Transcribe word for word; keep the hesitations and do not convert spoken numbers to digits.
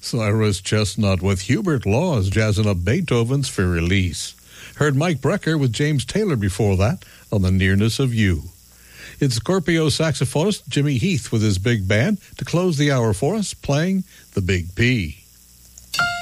Cyrus Chestnut with Hubert Laws jazzing up Beethoven's For Release. Heard Mike Brecker with James Taylor before that on The Nearness of You. It's Scorpio saxophonist Jimmy Heath with his big band to close the hour for us, playing the Big P.